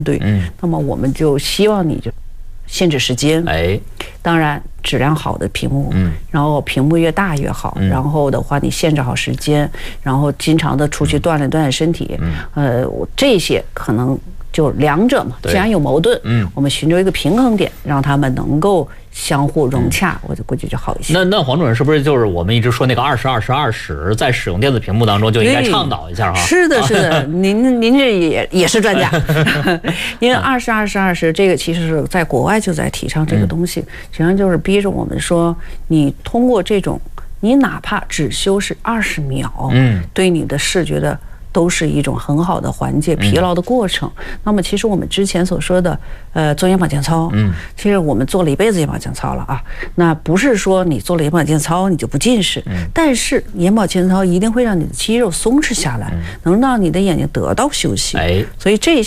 对，那么我们就希望你就限制时间，当然质量好的屏幕，然后屏幕越大越好，然后的话你限制好时间，然后经常的出去锻炼锻炼身体，这些可能就两者嘛，既然有矛盾，我们寻求一个平衡点，让他们能够相互融洽，我就估计就好一些。 那黄主任是不是就是我们一直说那个20-20-20，在使用电子屏幕当中就应该倡导一下哈？ 是的，是的，您这也是专家，因为20-20-20这个其实是在国外就在提倡这个东西，实际上就是逼着我们说，你通过这种，你哪怕只休息20秒，对你的视觉的。都是一种很好的缓解疲劳的过程。那么，其实我们之前所说的，做眼保健操，其实我们做了一辈子眼保健操了啊。那不是说你做了眼保健操你就不近视，但是眼保健操一定会让你的肌肉松弛下来，能让你的眼睛得到休息。所以这些。